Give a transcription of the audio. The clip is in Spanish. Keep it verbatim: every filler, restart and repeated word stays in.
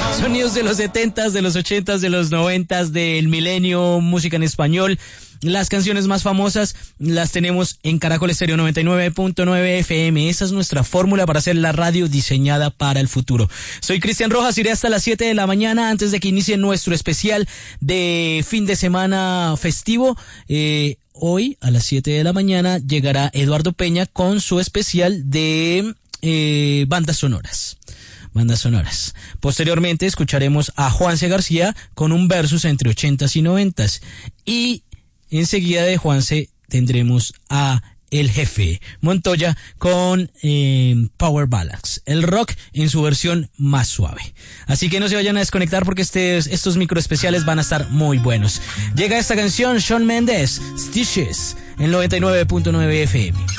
Sonidos de los setentas, de los ochentas, de los noventas, del milenio, música en español. Las canciones más famosas las tenemos en Caracol Estéreo noventa y nueve punto nueve F M. Esa es nuestra fórmula para hacer la radio diseñada para el futuro. Soy Cristian Rojas, iré hasta las siete de la mañana antes de que inicie nuestro especial de fin de semana festivo. Eh, hoy a las siete de la mañana llegará Eduardo Peña con su especial de eh, bandas sonoras. Bandas sonoras. Posteriormente escucharemos a Juanse García con un versus entre ochentas y noventas. Y enseguida de Juanse tendremos a El Jefe Montoya con eh, Power Ballads, el rock en su versión más suave. Así que no se vayan a desconectar porque este, estos microespeciales van a estar muy buenos. Llega esta canción, Shawn Mendes, Stitches, en noventa y nueve punto nueve F M.